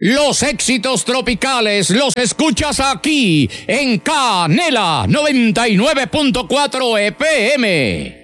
Los éxitos tropicales los escuchas aquí en Canela 99.4 FM.